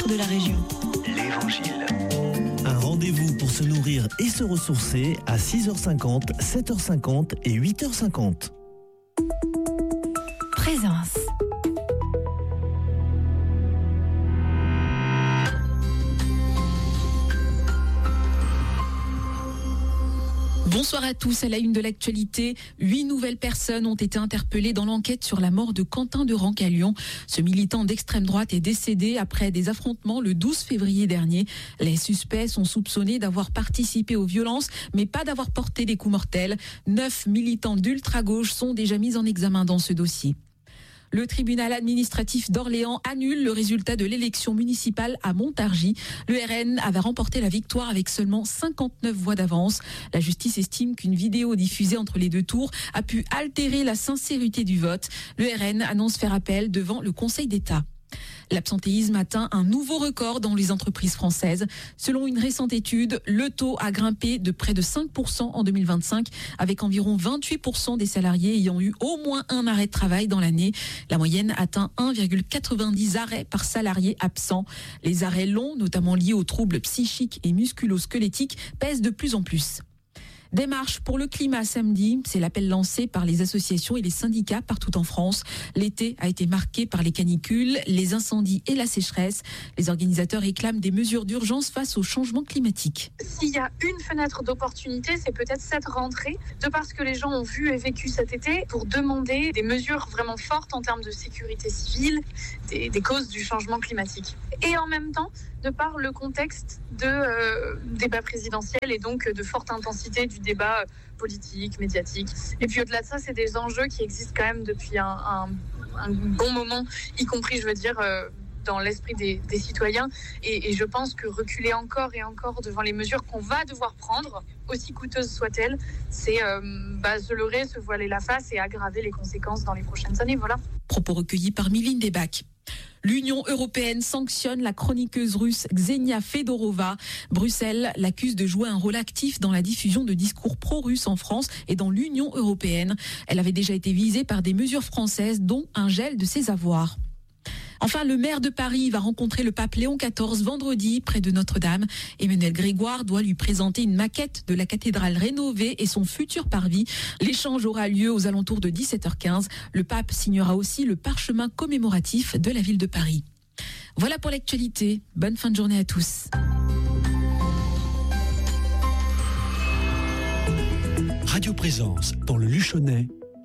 de la région. L'Évangile. Un rendez-vous pour se nourrir et se ressourcer à 6h50, 7h50 et 8h50. Présence. Bonsoir à tous. À la une de l'actualité, 8 nouvelles personnes ont été interpellées dans l'enquête sur la mort de Quentin de Ranc à Lyon. Ce militant d'extrême droite est décédé après des affrontements le 12 février dernier. Les suspects sont soupçonnés d'avoir participé aux violences, mais pas d'avoir porté des coups mortels. 9 militants d'ultra-gauche sont déjà mis en examen dans ce dossier. Le tribunal administratif d'Orléans annule le résultat de l'élection municipale à Montargis. Le RN avait remporté la victoire avec seulement 59 voix d'avance. La justice estime qu'une vidéo diffusée entre les deux tours a pu altérer la sincérité du vote. Le RN annonce faire appel devant le Conseil d'État. L'absentéisme atteint un nouveau record dans les entreprises françaises. Selon une récente étude, le taux a grimpé de près de 5% en 2025, avec environ 28% des salariés ayant eu au moins un arrêt de travail dans l'année. La moyenne atteint 1,90 arrêts par salarié absent. Les arrêts longs, notamment liés aux troubles psychiques et musculo-squelettiques, pèsent de plus en plus. Des marches pour le climat samedi, c'est l'appel lancé par les associations et les syndicats partout en France. L'été a été marqué par les canicules, les incendies et la sécheresse. Les organisateurs réclament des mesures d'urgence face au changement climatique. S'il y a une fenêtre d'opportunité, c'est peut-être cette rentrée, de parce que les gens ont vu et vécu cet été, pour demander des mesures vraiment fortes en termes de sécurité civile, des causes du changement climatique. Et en même temps, de par le contexte de débat présidentiel et donc de forte intensité du débat politique, médiatique. Et puis au-delà de ça, c'est des enjeux qui existent quand même depuis un bon moment, y compris, je veux dire, dans l'esprit des citoyens. Et je pense que reculer encore et encore devant les mesures qu'on va devoir prendre, aussi coûteuses soient-elles, c'est se leurrer, se voiler la face et aggraver les conséquences dans les prochaines années. Voilà. Propos recueillis par Miline Debac. L'Union européenne sanctionne la chroniqueuse russe Ksenia Fedorova. Bruxelles l'accuse de jouer un rôle actif dans la diffusion de discours pro-russes en France et dans l'Union européenne. Elle avait déjà été visée par des mesures françaises, dont un gel de ses avoirs. Enfin, le maire de Paris va rencontrer le pape Léon XIV vendredi près de Notre-Dame. Emmanuel Grégoire doit lui présenter une maquette de la cathédrale rénovée et son futur parvis. L'échange aura lieu aux alentours de 17h15. Le pape signera aussi le parchemin commémoratif de la ville de Paris. Voilà pour l'actualité. Bonne fin de journée à tous. Radio Présence dans le Luchonnais,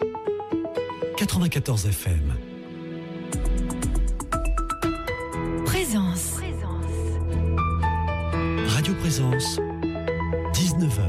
94 FM. Présence. Radio Présence, 19h.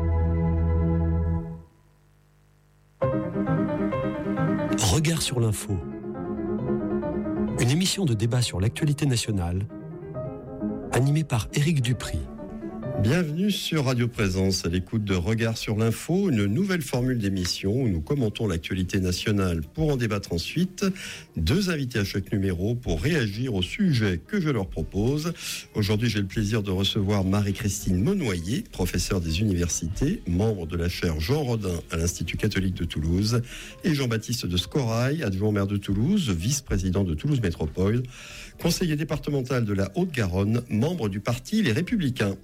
Regard sur l'info. Une émission de débat sur l'actualité nationale, animée par Éric Dupry. Bienvenue sur Radio Présence, à l'écoute de Regard sur l'info, une nouvelle formule d'émission où nous commentons l'actualité nationale pour en débattre ensuite. 2 invités à chaque numéro pour réagir au sujet que je leur propose. Aujourd'hui, j'ai le plaisir de recevoir Marie-Christine Monnoyer, professeure des universités, membre de la chaire Jean Rodin à l'Institut catholique de Toulouse, et Jean-Baptiste de Scorail, adjoint au maire de Toulouse, vice-président de Toulouse Métropole, conseiller départemental de la Haute-Garonne, membre du parti Les Républicains.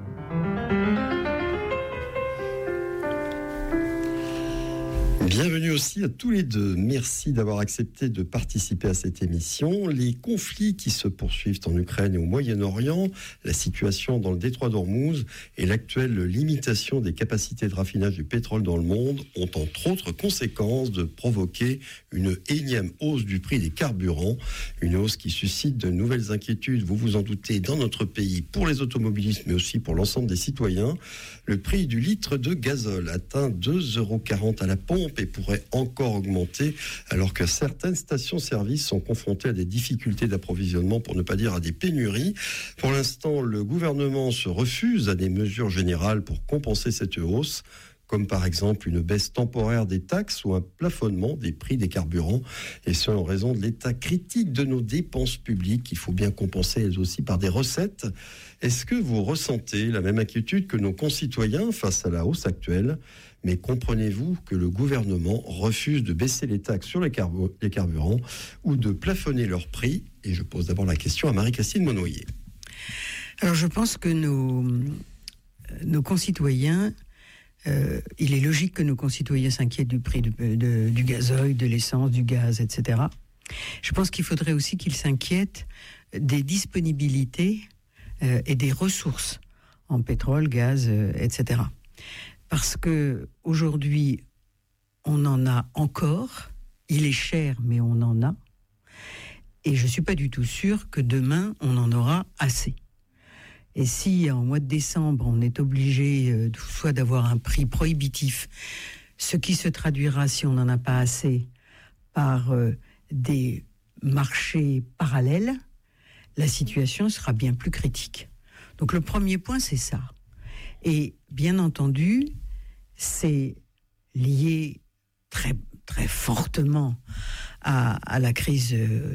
Bienvenue aussi à tous les deux. Merci d'avoir accepté de participer à cette émission. Les conflits qui se poursuivent en Ukraine et au Moyen-Orient, la situation dans le détroit d'Ormuz et l'actuelle limitation des capacités de raffinage du pétrole dans le monde ont entre autres conséquences de provoquer une énième hausse du prix des carburants. Une hausse qui suscite de nouvelles inquiétudes, vous vous en doutez, dans notre pays pour les automobilistes mais aussi pour l'ensemble des citoyens. Le prix du litre de gazole atteint 2,40 € à la pompe et pourrait encore augmenter alors que certaines stations-service sont confrontées à des difficultés d'approvisionnement, pour ne pas dire à des pénuries. Pour l'instant, le gouvernement se refuse à des mesures générales pour compenser cette hausse. comme par exemple une baisse temporaire des taxes ou un plafonnement des prix des carburants, et ce en raison de l'état critique de nos dépenses publiques. Il faut bien compenser elles aussi par des recettes. Est-ce que vous ressentez la même inquiétude que nos concitoyens face à la hausse actuelle ? Mais comprenez-vous que le gouvernement refuse de baisser les taxes sur les carburants ou de plafonner leurs prix ? Et je pose d'abord la question à Marie-Christine Monnoyer. Alors je pense que nos concitoyens, il est logique que nos concitoyens s'inquiètent du prix du gazoil, de l'essence, du gaz, etc. Je pense qu'il faudrait aussi qu'ils s'inquiètent des disponibilités et des ressources en pétrole, gaz, etc. Parce que aujourd'hui, on en a encore. Il est cher, mais on en a. Et je ne suis pas du tout sûre que demain, on en aura assez. Et si en mois de décembre, on est obligé soit d'avoir un prix prohibitif, ce qui se traduira, si on n'en a pas assez, par des marchés parallèles, la situation sera bien plus critique. Donc le premier point, c'est ça. Et bien entendu, c'est lié très, très fortement à la crise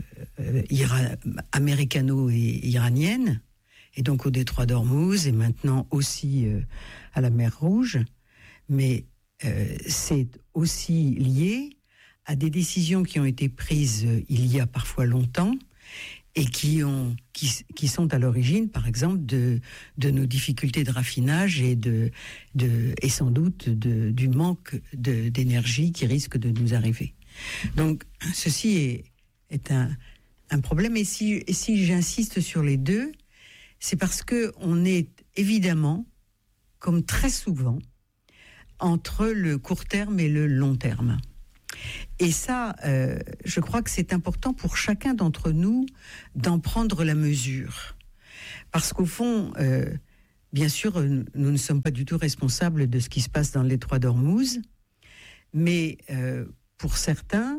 américano et iranienne, et donc au détroit d'Ormuz, et maintenant aussi à la mer Rouge. Mais c'est aussi lié à des décisions qui ont été prises il y a parfois longtemps, et qui sont à l'origine, par exemple, de nos difficultés de raffinage et sans doute du manque d'énergie qui risque de nous arriver. Donc, ceci est un problème. Et si j'insiste sur les deux, c'est parce qu'on est évidemment, comme très souvent, entre le court terme et le long terme. Et ça, je crois que c'est important pour chacun d'entre nous d'en prendre la mesure. Parce qu'au fond, bien sûr, nous ne sommes pas du tout responsables de ce qui se passe dans le détroit d'Ormuz, mais pour certains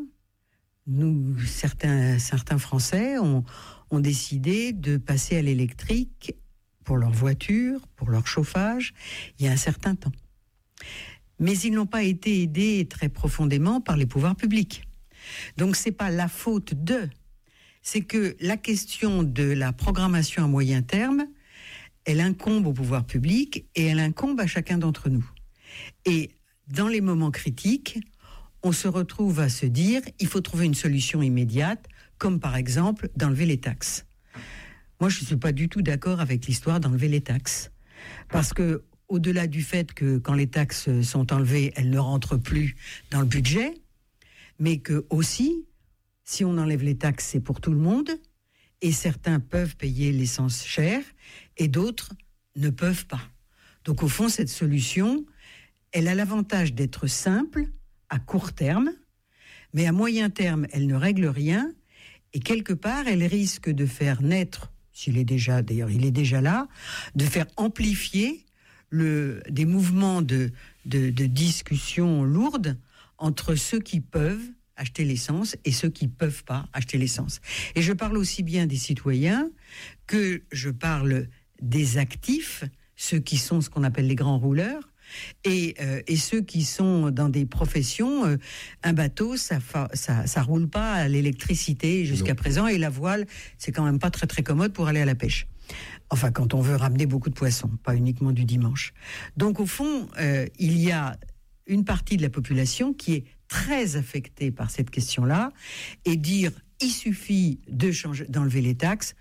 Français ont décidé de passer à l'électrique pour leur voiture, pour leur chauffage, il y a un certain temps. Mais ils n'ont pas été aidés très profondément par les pouvoirs publics. Donc c'est pas la faute c'est que la question de la programmation à moyen terme, elle incombe au pouvoir public et elle incombe à chacun d'entre nous. Et dans les moments critiques, on se retrouve à se dire, il faut trouver une solution immédiate, comme par exemple d'enlever les taxes. Moi, je ne suis pas du tout d'accord avec l'histoire d'enlever les taxes. Parce que au-delà du fait que quand les taxes sont enlevées, elles ne rentrent plus dans le budget, mais que aussi, si on enlève les taxes, c'est pour tout le monde, et certains peuvent payer l'essence chère, et d'autres ne peuvent pas. Donc au fond, cette solution, elle a l'avantage d'être simple à court terme, mais à moyen terme, elle ne règle rien, et quelque part, elle risque de faire naître, il est déjà là, de faire amplifier des mouvements de discussion lourdes entre ceux qui peuvent acheter l'essence et ceux qui ne peuvent pas acheter l'essence. Et je parle aussi bien des citoyens que je parle des actifs, ceux qui sont ce qu'on appelle les grands rouleurs, et ceux qui sont dans des professions, un bateau, ça roule pas à l'électricité jusqu'à présent, et la voile, c'est quand même pas très très commode pour aller à la pêche. Enfin, quand on veut ramener beaucoup de poissons, pas uniquement du dimanche. Donc, au fond, il y a une partie de la population qui est très affectée par cette question-là, et dire il suffit d'enlever les taxes,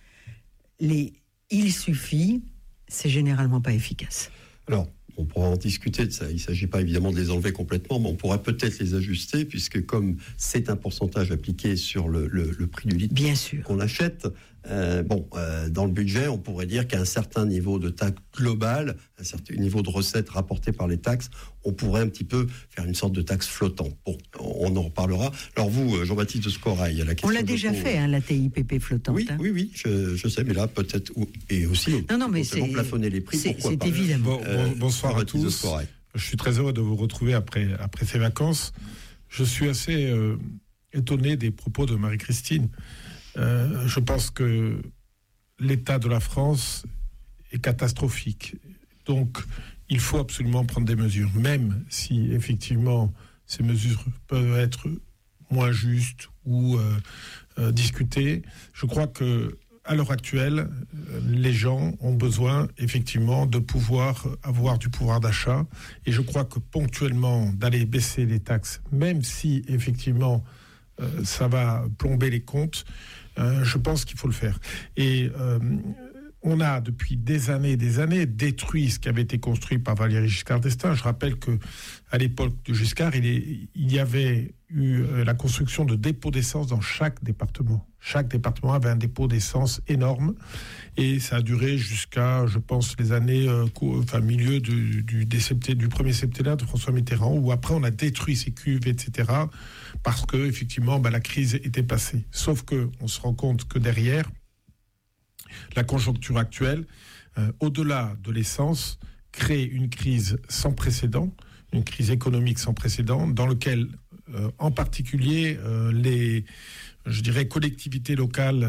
il suffit, c'est généralement pas efficace. Alors, on pourra en discuter de ça. Il ne s'agit pas évidemment de les enlever complètement, mais on pourra peut-être les ajuster, puisque comme c'est un pourcentage appliqué sur le prix du litre bien sûr qu'on achète, dans le budget, on pourrait dire qu'à un certain niveau de taxe globale, un certain niveau de recettes rapportées par les taxes, on pourrait un petit peu faire une sorte de taxe flottante. Bon, on en reparlera. Alors vous, Jean-Baptiste de Scorail, la question... On l'a déjà fait, la TIPP flottante. Oui, je sais, mais là, peut-être... Et aussi, mais c'est plafonner les prix, pourquoi pas. C'est évidemment. Bonsoir à tous. Je suis très heureux de vous retrouver après ces vacances. Je suis assez étonné des propos de Marie-Christine. Je pense que l'état de la France est catastrophique. Donc, il faut absolument prendre des mesures, même si effectivement ces mesures peuvent être moins justes ou discutées. Je crois que à l'heure actuelle, les gens ont besoin effectivement de pouvoir avoir du pouvoir d'achat, et je crois que ponctuellement d'aller baisser les taxes, même si effectivement ça va plomber les comptes, je pense qu'il faut le faire. Et on a depuis des années détruit ce qui avait été construit par Valéry Giscard d'Estaing. Je rappelle que à l'époque de Giscard, il y avait eu la construction de dépôts d'essence dans chaque département. Chaque département avait un dépôt d'essence énorme, et ça a duré jusqu'à, je pense, les années, milieu du premier septennat de François Mitterrand, où après on a détruit ces cuves, etc., parce que effectivement, la crise était passée. Sauf que on se rend compte que derrière, la conjoncture actuelle, au-delà de l'essence, crée une crise sans précédent, une crise économique sans précédent, dans laquelle, en particulier, les collectivités locales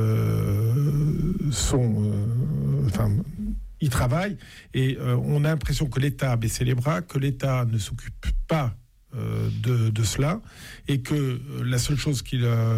y travaillent, et on a l'impression que l'État a baissé les bras, que l'État ne s'occupe pas de cela, et que la seule chose qui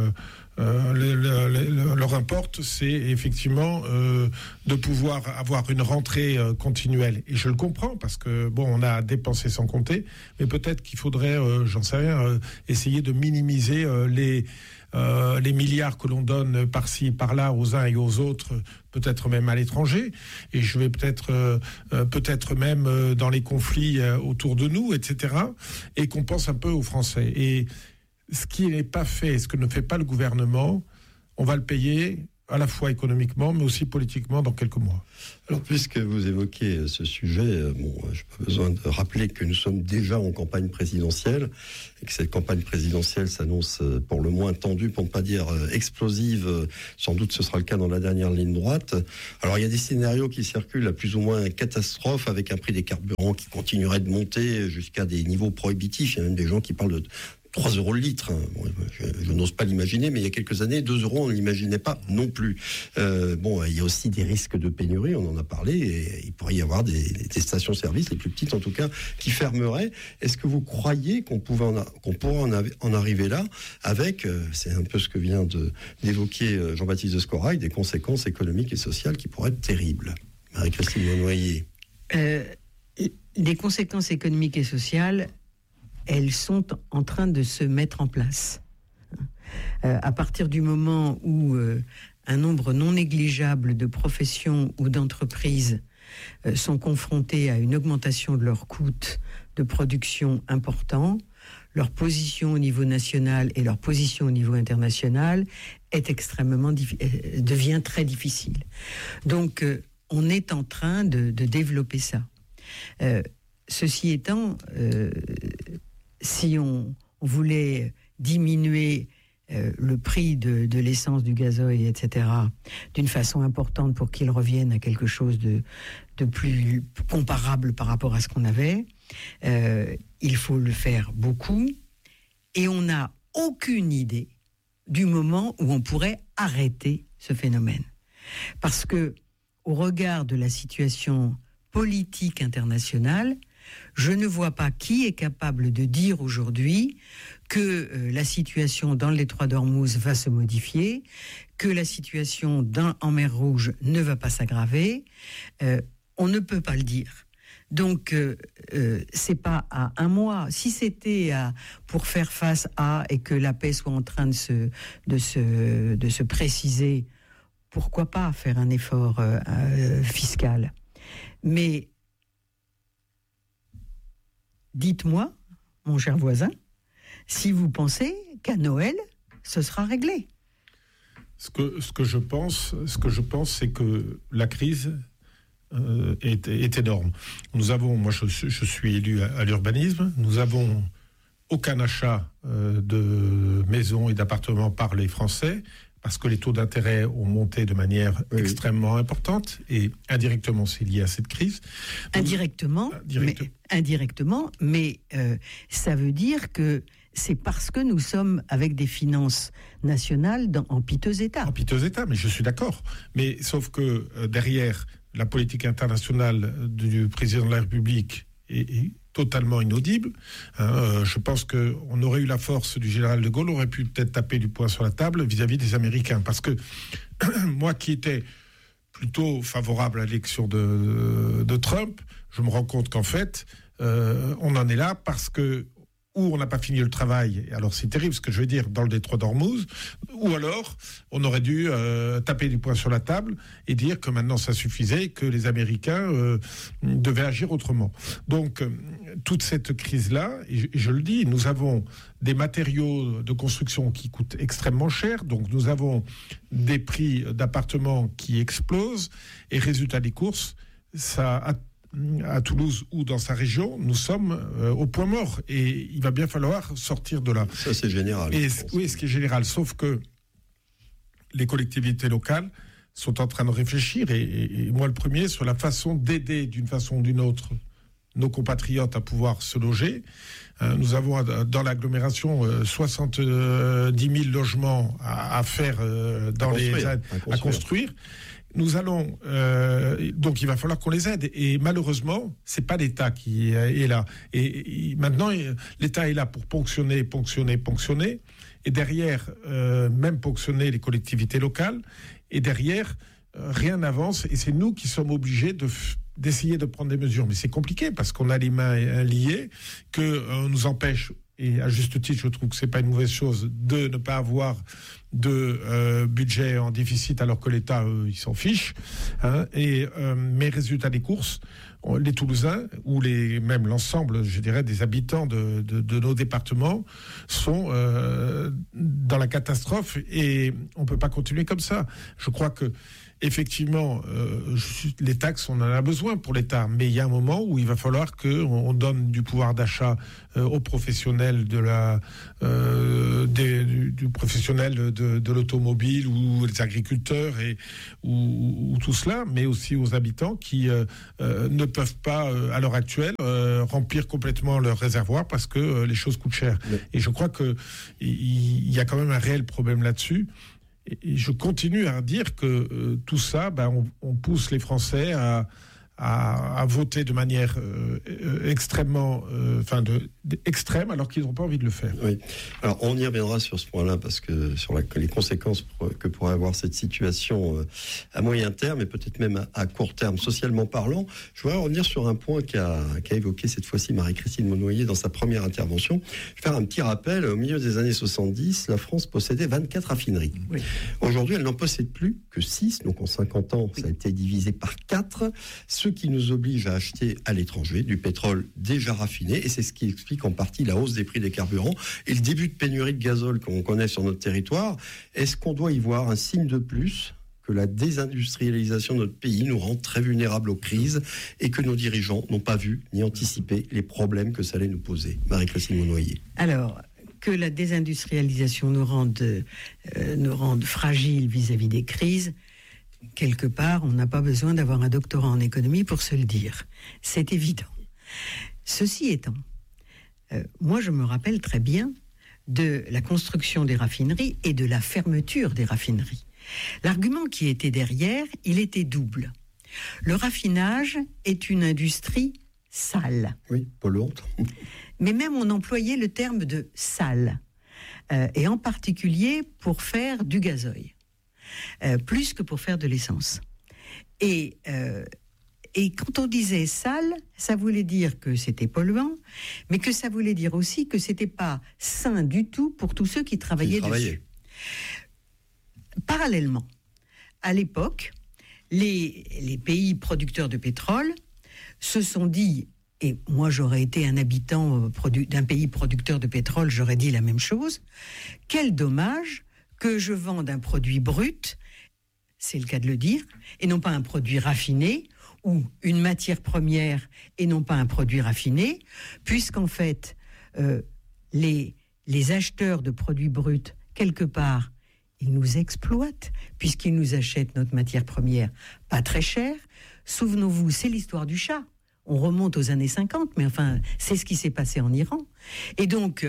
leur importe, c'est effectivement de pouvoir avoir une rentrée continuelle. Et je le comprends, parce que on a dépensé sans compter, mais peut-être qu'il faudrait, essayer de minimiser les milliards que l'on donne par-ci, par-là, aux uns et aux autres, peut-être même à l'étranger, et je vais peut-être même dans les conflits autour de nous, etc., et qu'on pense un peu aux Français. Et ce qui n'est pas fait, ce que ne fait pas le gouvernement, on va le payer à la fois économiquement, mais aussi politiquement dans quelques mois. Alors, puisque vous évoquez ce sujet, je n'ai pas besoin de rappeler que nous sommes déjà en campagne présidentielle, et que cette campagne présidentielle s'annonce pour le moins tendue, pour ne pas dire explosive. Sans doute ce sera le cas dans la dernière ligne droite. Alors, il y a des scénarios qui circulent à plus ou moins catastrophe, avec un prix des carburants qui continuerait de monter jusqu'à des niveaux prohibitifs. Il y a même des gens qui parlent de 3 euros le litre. Je n'ose pas l'imaginer, mais il y a quelques années, 2 euros, on ne l'imaginait pas non plus. Il y a aussi des risques de pénurie, on en a parlé, et il pourrait y avoir des stations-service, les plus petites en tout cas, qui fermeraient. Est-ce que vous croyez qu'on pourrait en arriver là, avec, c'est un peu ce que vient d'évoquer Jean-Baptiste de Scorail, des conséquences économiques et sociales qui pourraient être terribles? Marie-Christine Monnoyer. Les conséquences économiques et sociales, elles sont en train de se mettre en place. À partir du moment où un nombre non négligeable de professions ou d'entreprises sont confrontées à une augmentation de leurs coûts de production importants, leur position au niveau national et leur position au niveau international est devient très difficile. Donc, on est en train de développer ça. Ceci étant, si on voulait diminuer le prix de l'essence, du gazoil, etc., d'une façon importante pour qu'il revienne à quelque chose de plus comparable par rapport à ce qu'on avait, il faut le faire beaucoup, et on n'a aucune idée du moment où on pourrait arrêter ce phénomène. Parce que, au regard de la situation politique internationale, je ne vois pas qui est capable de dire aujourd'hui que la situation dans le détroit d'Ormuz va se modifier, que la situation en mer Rouge ne va pas s'aggraver. On ne peut pas le dire. Donc, c'est pas à un mois. Si c'était pour faire face à, et que la paix soit en train de se préciser, pourquoi pas faire un effort fiscal? Mais dites-moi, mon cher voisin, si vous pensez qu'à Noël, ce sera réglé. Ce que je pense, c'est que la crise est énorme. Moi je suis élu à l'urbanisme, nous avons aucun achat de maisons et d'appartements par les Français, parce que les taux d'intérêt ont monté de manière extrêmement importante, et indirectement c'est lié à cette crise. Donc, indirectement, mais ça veut dire que c'est parce que nous sommes avec des finances nationales en piteux état. En piteux état, mais je suis d'accord. Mais sauf que derrière, la politique internationale du président de la République est totalement inaudible. Je pense qu'on aurait eu la force du général de Gaulle, aurait pu peut-être taper du poing sur la table vis-à-vis des Américains. Parce que moi qui étais plutôt favorable à l'élection de Trump, je me rends compte qu'en fait, on en est là parce que ou on n'a pas fini le travail, alors c'est terrible ce que je veux dire, dans le détroit d'Ormuz, ou alors on aurait dû taper du poing sur la table et dire que maintenant ça suffisait, que les Américains devaient agir autrement. Donc toute cette crise-là, et je le dis, nous avons des matériaux de construction qui coûtent extrêmement cher, donc nous avons des prix d'appartements qui explosent, et résultat des courses, ça a à Toulouse ou dans sa région, nous sommes au point mort. Et il va bien falloir sortir de là. Ça, c'est général. Oui, ce qui est général. Sauf que les collectivités locales sont en train de réfléchir, et moi le premier, sur la façon d'aider d'une façon ou d'une autre nos compatriotes à pouvoir se loger. Nous avons dans l'agglomération 70 000 logements à faire à construire. Nous allons donc il va falloir qu'on les aide, et malheureusement c'est pas l'État qui est là, et maintenant l'État est là pour ponctionner, et derrière même ponctionner les collectivités locales, et derrière rien n'avance, et c'est nous qui sommes obligés d'essayer de prendre des mesures, mais c'est compliqué parce qu'on a les mains liées, que nous empêche, et à juste titre je trouve que c'est pas une mauvaise chose, de ne pas avoir de budget en déficit, alors que l'État il s'en fiche, mais résultat des courses, les Toulousains ou même l'ensemble, je dirais, des habitants de nos départements sont dans la catastrophe, et on peut pas continuer comme ça. Je crois que effectivement, les taxes, on en a besoin pour l'État, mais il y a un moment où il va falloir qu'on donne du pouvoir d'achat aux professionnels du professionnel de l'automobile, ou les agriculteurs, ou tout cela, mais aussi aux habitants qui ne peuvent pas, à l'heure actuelle, remplir complètement leur réservoir parce que les choses coûtent cher. Oui. Et je crois qu'il y a quand même un réel problème là-dessus. Et je continue à dire que tout ça, on pousse les Français à voter de manière extrêmement, extrême, alors qu'ils n'ont pas envie de le faire. Oui. Alors on y reviendra sur ce point-là, parce que sur les conséquences que pourrait avoir cette situation à moyen terme, et peut-être même à court terme, socialement parlant. Je voudrais revenir sur un point qu'a évoqué cette fois-ci Marie-Christine Monnoyer dans sa première intervention. Je vais faire un petit rappel. Au milieu des années 70, la France possédait 24 raffineries. Oui. Aujourd'hui, elle n'en possède plus que 6, donc en 50 ans, ça a été divisé par 4. Ce qui nous oblige à acheter à l'étranger du pétrole déjà raffiné, et c'est ce qui explique en partie la hausse des prix des carburants et le début de pénurie de gazole qu'on connaît sur notre territoire. Est-ce qu'on doit y voir un signe de plus que la désindustrialisation de notre pays nous rend très vulnérables aux crises, et que nos dirigeants n'ont pas vu ni anticipé les problèmes que ça allait nous poser? Marie-Christine Monnoyer. Alors, que la désindustrialisation nous rende fragiles vis-à-vis des crises, quelque part, on n'a pas besoin d'avoir un doctorat en économie pour se le dire. C'est évident. Ceci étant, moi je me rappelle très bien de la construction des raffineries et de la fermeture des raffineries. L'argument qui était derrière, il était double. Le raffinage est une industrie sale. Oui, polluante. Mais même on employait le terme de sale, et en particulier pour faire du gazoil. Plus que pour faire de l'essence. Et quand on disait sale, ça voulait dire que c'était polluant, mais que ça voulait dire aussi que c'était pas sain du tout pour tous ceux qui travaillaient dessus. Parallèlement, à l'époque, les pays producteurs de pétrole se sont dit, et moi j'aurais été un habitant d'un pays producteur de pétrole, j'aurais dit la même chose, quel dommage que je vende un produit brut, c'est le cas de le dire, et non pas un produit raffiné, ou une matière première et non pas un produit raffiné, puisqu'en fait, les acheteurs de produits bruts, quelque part, ils nous exploitent, puisqu'ils nous achètent notre matière première pas très chère. Souvenons-vous, c'est l'histoire du chat. On remonte aux années 50, mais enfin, c'est ce qui s'est passé en Iran. Et donc,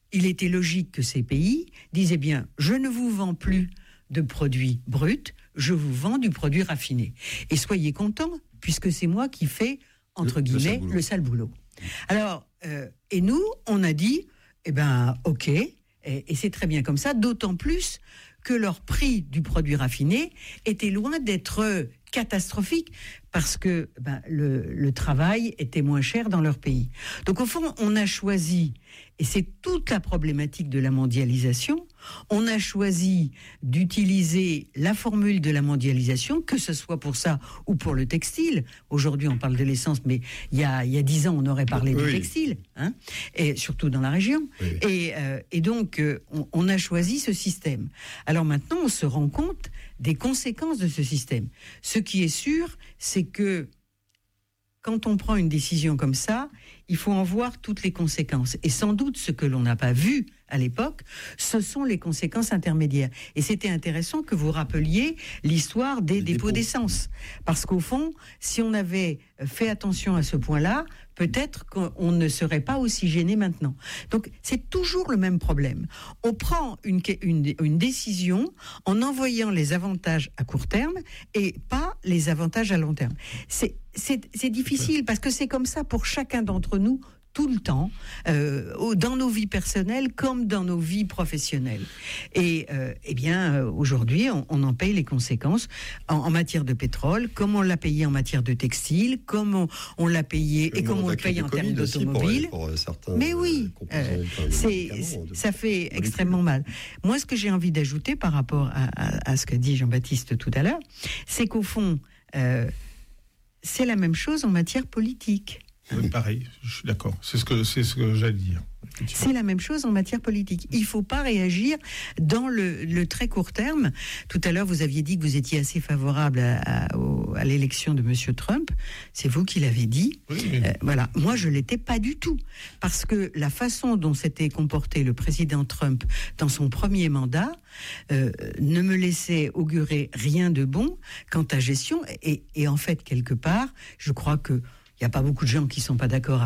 il était logique que ces pays disent, eh bien, je ne vous vends plus de produits bruts, je vous vends du produit raffiné. Et soyez contents, puisque c'est moi qui fais, entre guillemets, le sale boulot. Alors, et nous, on a dit, eh ben, ok, et c'est très bien comme ça, d'autant plus que leur prix du produit raffiné était loin d'être catastrophique, parce que le travail était moins cher dans leur pays. Donc au fond, on a choisi, et c'est toute la problématique de la mondialisation, on a choisi d'utiliser la formule de la mondialisation, que ce soit pour ça ou pour le textile. Aujourd'hui, on parle de l'essence, mais il y a 10 ans, on aurait parlé du textile, hein, et surtout dans la région. Oui. Et donc, on a choisi ce système. Alors maintenant, on se rend compte des conséquences de ce système. Ce qui est sûr, c'est que quand on prend une décision comme ça, il faut en voir toutes les conséquences. Et sans doute, ce que l'on n'a pas vu à l'époque, ce sont les conséquences intermédiaires. Et c'était intéressant que vous rappeliez l'histoire des dépôts d'essence. Parce qu'au fond, si on avait fait attention à ce point-là, peut-être qu'on ne serait pas aussi gêné maintenant. Donc, c'est toujours le même problème. On prend une décision en envoyant les avantages à court terme et pas les avantages à long terme. C'est difficile parce que c'est comme ça pour chacun d'entre nous tout le temps, dans nos vies personnelles comme dans nos vies professionnelles. Et eh bien, aujourd'hui, on en paye les conséquences en matière de pétrole, comme on l'a payé en matière de textile, comme on l'a payé et comme on le paye en termes d'automobile. Mais oui, ça fait extrêmement mal. Moi, ce que j'ai envie d'ajouter par rapport à ce qu'a dit Jean-Baptiste tout à l'heure, c'est qu'au fond, c'est la même chose en matière politique. Oui, pareil, je suis d'accord. C'est ce que j'allais dire. C'est la même chose en matière politique. Il ne faut pas réagir dans le très court terme. Tout à l'heure, vous aviez dit que vous étiez assez favorable à l'élection de M. Trump. C'est vous qui l'avez dit. Oui, mais... voilà. Moi, je ne l'étais pas du tout. Parce que la façon dont s'était comporté le président Trump dans son premier mandat ne me laissait augurer rien de bon quant à gestion. Et en fait, quelque part, je crois que il n'y a pas beaucoup de gens qui ne sont pas d'accord